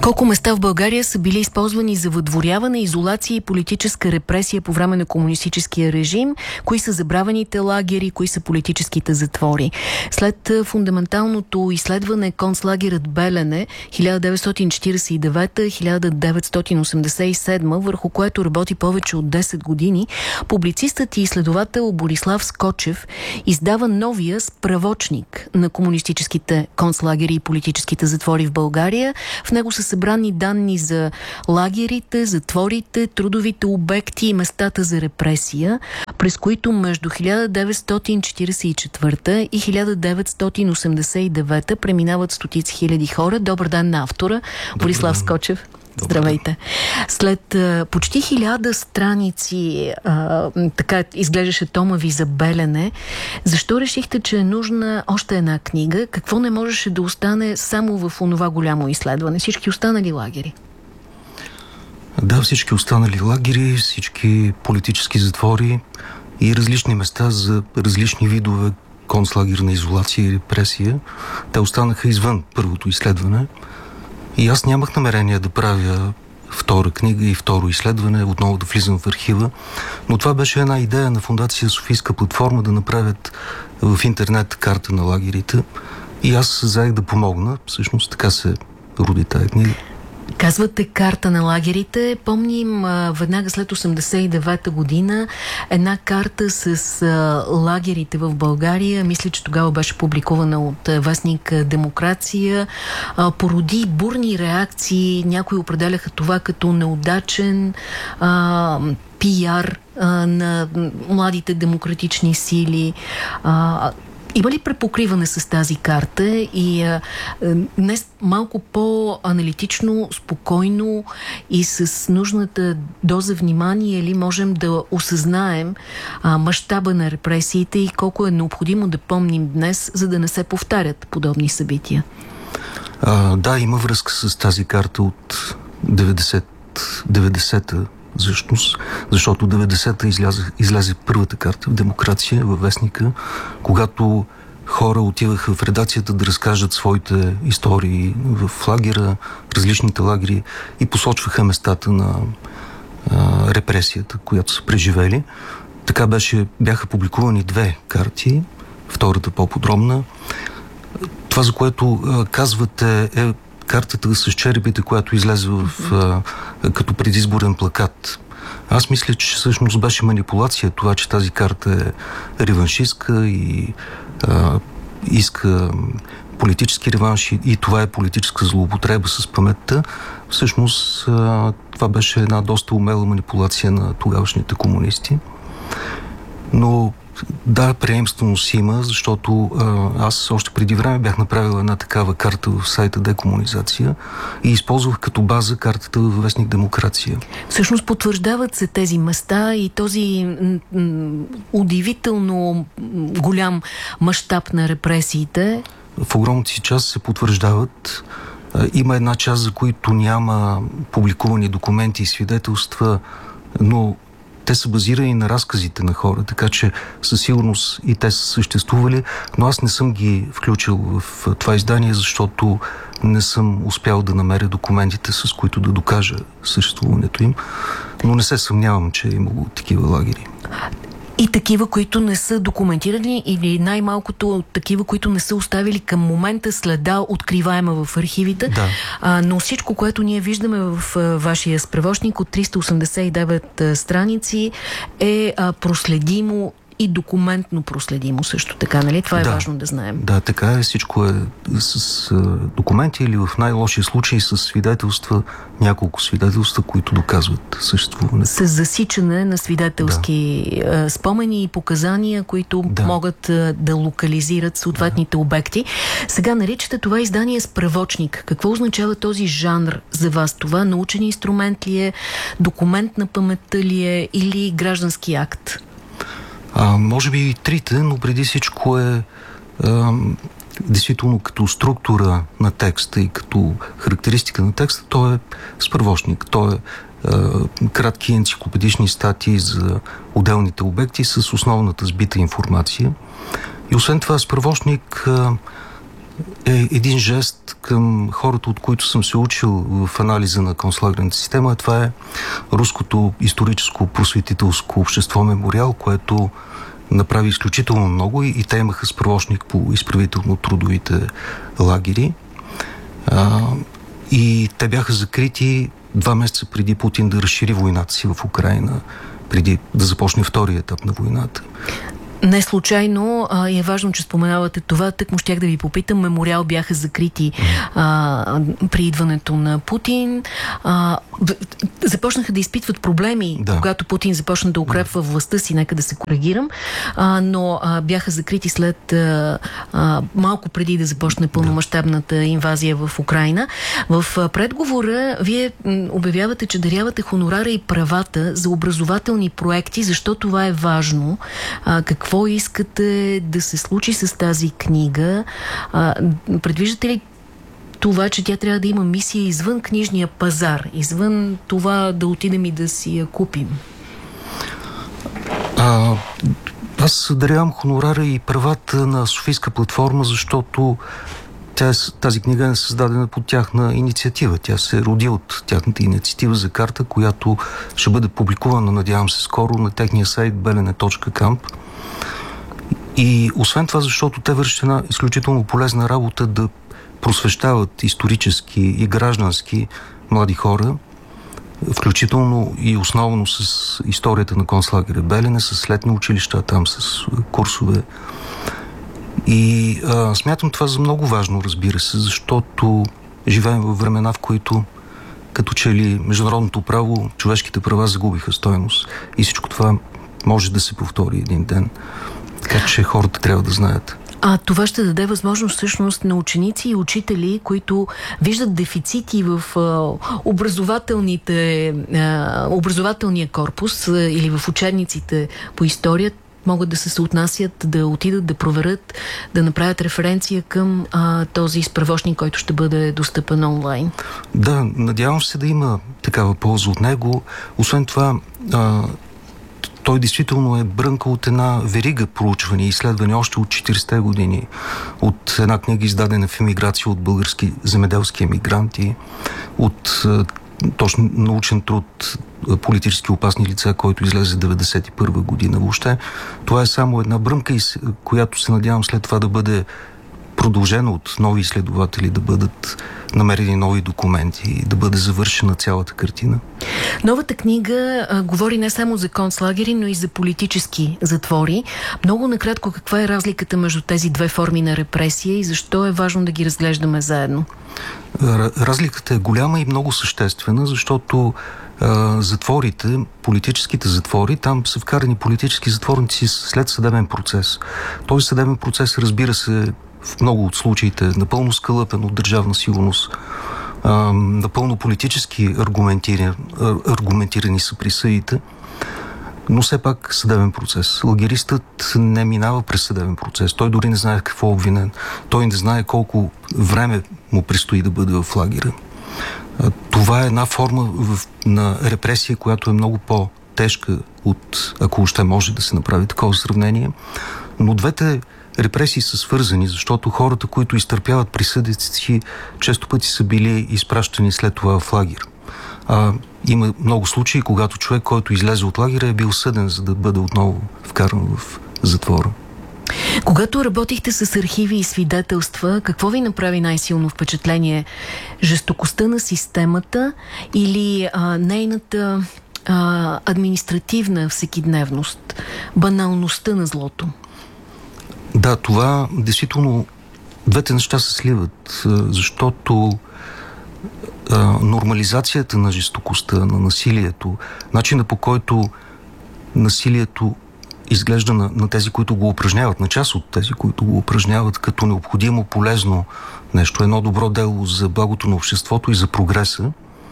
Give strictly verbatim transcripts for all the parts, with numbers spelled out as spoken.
Колко места в България са били използвани за въдворяване, изолация и политическа репресия по време на комунистическия режим? Кои са забравените лагери? Кои са политическите затвори? След фундаменталното изследване концлагерът Белене хиляда деветстотин четиридесет и девета до хиляда деветстотин осемдесет и седма, върху което работи повече от десет години, публицистът и изследовател Борислав Скочев издава новия справочник на комунистическите концлагери и политическите затвори в България. В него са събрани данни за лагерите, затворите, трудовите обекти и местата за репресия, през които между хиляда деветстотин четиридесет и четвърта и хиляда деветстотин осемдесет и девета преминават стотици хиляди хора. Добър ден на автора, Борислав Скочев. Здравейте. След а, почти хиляда страници, а, така изглеждаше тома ви за Белене, защо решихте, че е нужна още една книга? Какво не можеше да остане само в онова голямо изследване? Всички останали лагери? Да, всички останали лагери, всички политически затвори и различни места за различни видове концлагерна изолация и репресия. Те останаха извън първото изследване. И аз нямах намерение да правя втора книга и второ изследване, отново да влизам в архива, но това беше една идея на Фондация Софийска платформа да направят в интернет карта на лагерите и аз заех да помогна. Всъщност така се роди тая книга. Казвате карта на лагерите. Помним а, веднага след осемдесет и девета година една карта с а, лагерите в България. Мисля, че тогава беше публикувана от а, вестник Демокрация. А, породи бурни реакции. Някои определяха това като неудачен а, пиар а, на младите демократични сили. А, Има ли препокриване с тази карта и а, днес малко по-аналитично, спокойно и с нужната доза внимание ли можем да осъзнаем а, мащаба на репресиите и колко е необходимо да помним днес, за да не се повтарят подобни събития? А, да, има връзка с тази карта от деветдесета, всъщност, защото деветдесета излезе, излезе първата карта в Демокрация, във вестника, когато хора отиваха в редакцията да разкажат своите истории в лагера, различните лагери и посочваха местата на а, репресията, която са преживели. Така беше, бяха публикувани две карти, втората по-подробна. Това, за което а, казвате, е картата с черепите, която излезе в, а, като предизборен плакат. Аз мисля, че всъщност беше манипулация това, че тази карта е реваншистка и а, иска политически реванш и, и това е политическа злоупотреба с паметта. Всъщност а, това беше една доста умела манипулация на тогавашните комунисти. Но да, приемственост си има, защото а, аз още преди време бях направил една такава карта в сайта Декомунизация и използвах като база картата в вестник Демокрация. Всъщност потвърждават се тези места и този удивително голям мащаб на репресиите? В огромната си част се потвърждават. А, има една част, за които няма публикувани документи и свидетелства, но те са базирани на разказите на хора, така че със сигурност и те са съществували, но аз не съм ги включил в това издание, защото не съм успял да намеря документите, с които да докажа съществуването им, но не се съмнявам, че е имало такива лагери. И такива, които не са документирани или най-малкото такива, които не са оставили към момента следа откриваема в архивите. Да. А, но всичко, което ние виждаме в а, вашия справочник от триста осемдесет и девет а, страници е а, проследимо и документно проследимо също така, нали? Това е да, важно да знаем. Да, така е. Всичко е с а, документи или в най-лошия случай с свидетелства, няколко свидетелства, които доказват съществуването. С засичане на свидетелски да. спомени и показания, които да. могат а, да локализират съответните да. обекти. Сега наричате това издание справочник. Какво означава този жанр за вас? Това научен инструмент ли е, документ на паметта ли е или граждански акт? А, може би и трите, но преди всичко е а, действително като структура на текста и като характеристика на текста, то е справочник. То е а, кратки енциклопедични статии за отделните обекти с основната сбита информация. И освен това, справочник а, е един жест, към хората, от които съм се учил в анализа на концлагерната система. Това е руското историческо просветителско общество Мемориал, което направи изключително много и, и те имаха справочник по изправително-трудовите лагери. А, и те бяха закрити два месеца преди Путин да разшири войната си в Украйна, преди да започне втория етап на войната. Не случайно а, е важно, че споменавате това. Тък му щях да ви попитам. Мемориал бяха закрити а, при идването на Путин. А, започнаха да изпитват проблеми, да. Когато Путин започна да укрепва властта си, нека да се коригирам, а, но а, бяха закрити след а, а, малко преди да започне пълномащабната инвазия в Украйна. В а, предговора вие м, обявявате, че дарявате хонорара и правата за образователни проекти. Защо това е важно? А, какво Какво искате да се случи с тази книга? А, предвиждате ли това, че тя трябва да има мисия извън книжния пазар, извън това да отидем и да си я купим? А, аз дарявам хонорара и правата на Софийска платформа, защото тя, тази книга е създадена по тяхна инициатива. Тя се роди от тяхната инициатива за карта, която ще бъде публикувана, надявам се, скоро на техния сайт белене точка камп. И освен това, защото те вършат една изключително полезна работа да просвещават исторически и граждански млади хора, включително и основно с историята на концлагеря Белене, с летни училища, там с курсове. И а, смятам това за много важно, разбира се, защото живеем във времена, в които като че ли международното право, човешките права загубиха стойност. И всичко това може да се повтори един ден. Така че хората трябва да знаят. А това ще даде възможност всъщност на ученици и учители, които виждат дефицити в а, образователните, а, образователния корпус а, или в учебниците по история, могат да се съотнасят, да отидат, да проверят, да направят референция към а, този справочник, който ще бъде достъпен онлайн. Да, надявам се да има такава полза от него. Освен това, а, той действително е брънка от една верига проучвания и изследвания още от четиридесетте години. От една книга, издадена в емиграция от български земеделски емигранти, от точно научен труд политически опасни лица, който излезе деветдесет и първа година. Въобще това е само една брънка, която се надявам след това да бъде продължена от нови изследователи, да бъдат намерени нови документи, да бъде завършена цялата картина. Новата книга а, говори не само за концлагери, но и за политически затвори. Много накратко, каква е разликата между тези две форми на репресия и защо е важно да ги разглеждаме заедно? Разликата е голяма и много съществена, защото а, затворите, политическите затвори, там са вкарани политически затворници след съдебен процес. Този съдебен процес, разбира се, в много от случаите напълно скалъпен от държавна сигурност, а, напълно политически аргументирани, аргументирани са присъдите, но все пак съдебен процес. Лагеристът не минава през съдебен процес. Той дори не знае какво е обвинен. Той не знае колко време му предстои да бъде в лагера. А, това е една форма в, на репресия, която е много по-тежка от, ако още може да се направи такова сравнение. Но двете репресии са свързани, защото хората, които изтърпяват присъдите си, често пъти са били изпращани след това в лагер. А, има много случаи, когато човек, който излезе от лагера, е бил съден, за да бъде отново вкаран в затвора. Когато работихте с архиви и свидетелства, какво ви направи най-силно впечатление? Жестокостта на системата или а, нейната а, административна всекидневност? Баналността на злото? Да, това действително двете неща се сливат, защото а, нормализацията на жестокостта, на насилието, начина по който насилието изглежда на, на тези, които го упражняват, на част от тези, които го упражняват като необходимо, полезно нещо, едно добро дело за благото на обществото и за прогреса,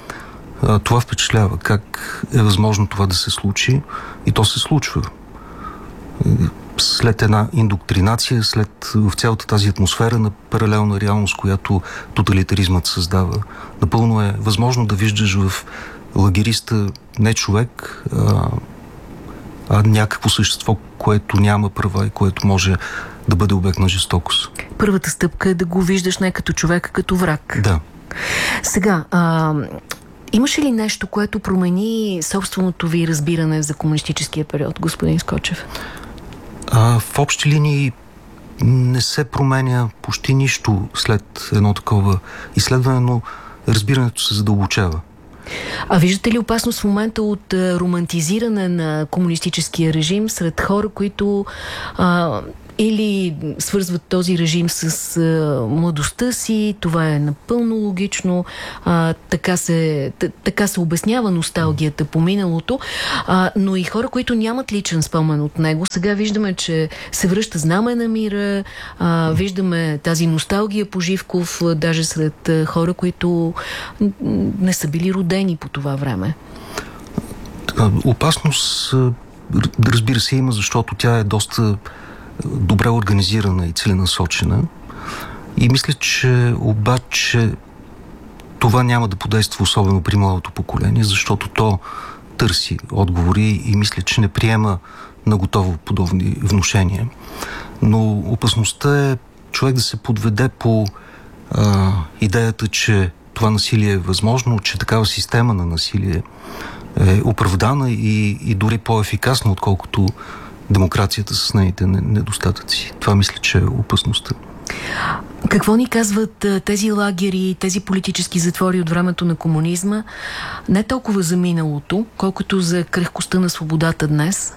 а, това впечатлява. Как е възможно това да се случи? И то се случва. След една индоктринация, след в цялата тази атмосфера на паралелна реалност, която тоталитаризмът създава. Напълно е възможно да виждаш в лагериста не човек, а, а някакво същество, което няма права и което може да бъде обект на жестокост. Първата стъпка е да го виждаш не като човек, а като враг. Да. Сега, а, имаше ли нещо, което промени собственото ви разбиране за комунистическия период, господин Скочев? А, в общи линии не се променя почти нищо след едно такова изследване, но разбирането се задълбочава. А виждате ли опасност в момента от а, романтизиране на комунистическия режим сред хора, които а, или свързват този режим с а, младостта си? Това е напълно логично. А, така, се, така се обяснява носталгията по миналото. А, но и хора, които нямат личен спомен от него. Сега виждаме, че се връща Знаме на мира. А, виждаме тази носталгия по Живков, даже сред а, хора, които не са били родени по това време. Опасност, разбира се, има, защото тя е доста добре организирана и целенасочена. И мисля, че обаче това няма да подейства особено при младото поколение, защото то търси отговори и мисля, че не приема на готово подобни внушения. Но опасността е човек да се подведе по а, идеята, че това насилие е възможно, че такава система на насилие е оправдана и, и дори по-ефикасна, отколкото демокрацията с нейните недостатъци. Това мисля, че е опасността. Какво ни казват тези лагери, тези политически затвори от времето на комунизма, не толкова за миналото, колкото за крехкостта на свободата днес?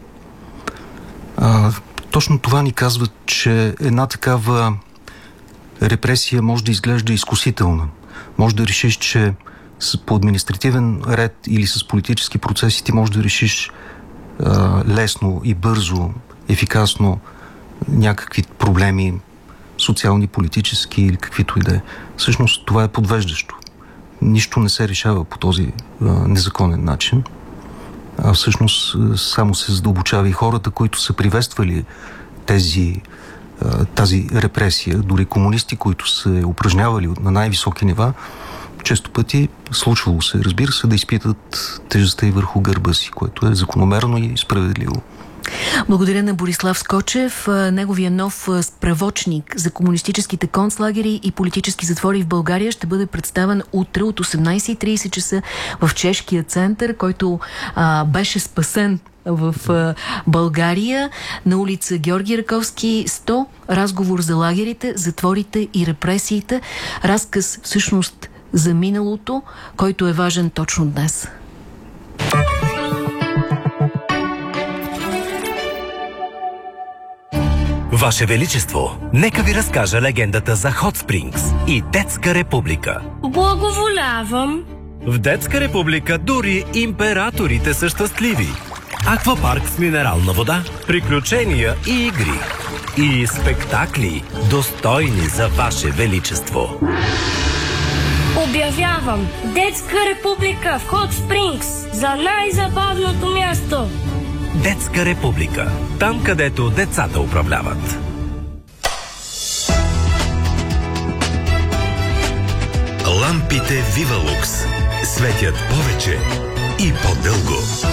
А, точно това ни казват, че една такава репресия може да изглежда изкусителна. Може да решиш, че по административен ред или с политически процеси ти можеш да решиш а, лесно и бързо, ефикасно някакви проблеми, социални, политически или каквито и да е. Всъщност това е подвеждащо. Нищо не се решава по този а, незаконен начин, а всъщност само се задълбочава и хората, които са приветствали тези, а, тази репресия, дори комунисти, които са упражнявали на най-високи нива, често пъти случвало се, разбира се, да изпитат тежестта и върху гърба си, което е закономерно и справедливо. Благодаря на Борислав Скочев. Неговия нов справочник за комунистическите концлагери и политически затвори в България ще бъде представен утре от осемнайсет и трийсет часа в Чешкия център, който а, беше спасен в а, България, на улица Георги Раковски сто. Разговор за лагерите, затворите и репресиите. Разказ всъщност за миналото, който е важен точно днес. Ваше Величество, нека ви разкажа легендата за Hot Springs и Детска република. Благоволявам. В Детска република дори императорите са щастливи. Аквапарк с минерална вода, приключения и игри. И спектакли, достойни за Ваше Величество. Обявявам Детска република в Hot Springs за най-забавното място. Детска република. Там, където децата управляват. Лампите Вивалукс светят повече и по-дълго.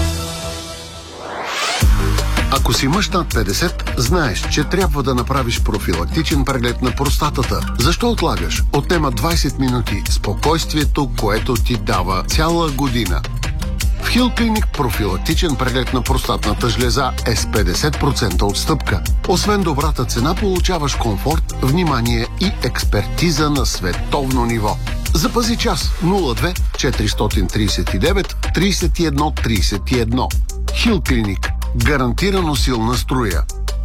Ако си мъж над петдесет, знаеш, че трябва да направиш профилактичен преглед на простатата. Защо отлагаш? Отнема двайсет минути спокойствието, което ти дава цяла година. В Хил Клиник профилактичен преглед на простатната жлеза е с петдесет процента отстъпка. Освен добрата цена, получаваш комфорт, внимание и експертиза на световно ниво. Запази час нула две четиристотин трийсет и девет трийсет и едно трийсет и едно. Хил Клиник. Гарантирано силна струя.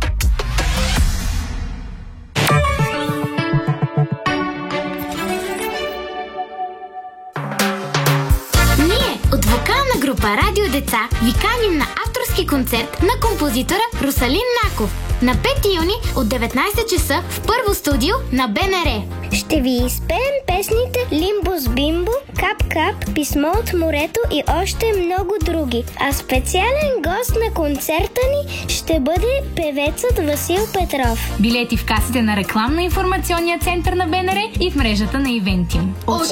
От вокална група Радио Деца ви каним на авторски концерт на композитора Русалин Наков на пети юни от деветнайсет часа в първо студио на БНР. Ще ви изпеем песните Лимбо с Бимбо, Кап Кап, Писмо от морето и още много други. А специален гост на концерта ни ще бъде певецът Васил Петров. Билети в касите на рекламно-информационния център на БНР и в мрежата на Ивентим.